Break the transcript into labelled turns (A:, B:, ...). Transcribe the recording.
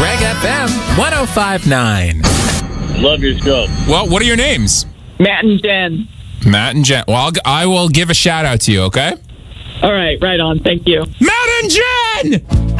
A: Greg FM 105.9.
B: Love your show.
A: Well, what are your names?
C: Matt and Jen.
A: Matt and Jen. Well, I will give a shout out to you, okay?
C: All right, right on. Thank you.
A: Matt and Jen!